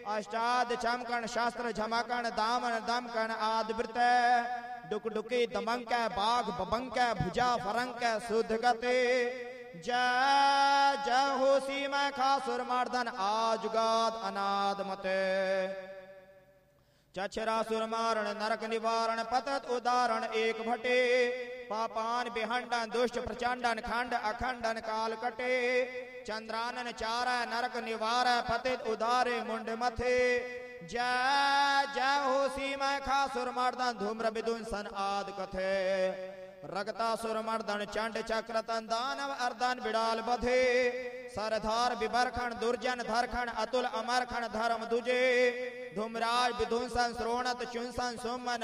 अष्टाद चमकण शास्त्र झमकण दामन दमकण आदवृत डुक डुकी दमंक बाघ बबंक भुजा फरंक सुध गते जय जय हो सीमा खासुर मर्दन आजुगाद अनाद मते चक्षरासुर मारण नरक निवारण पतत उदाहरण एक भटे पापान बिहंडन दुष्ट प्रचंडन खंड अखंडन काल कटे चंद्रानन चार नरक निवार पतित उदारे मुंड मथे जय जय हो सीमा खासुर मर्दन धूम्र विदुंसन आद कथे रगतासुर मर्दन चंड चक्रतन दानव अर्दन बिड़ाल बधे सरधार विबरखण दुर्जन धरखण अतुल अमरखण धर्म दुजे धूमराज विधुंसन श्रोणत चुंसन सुमन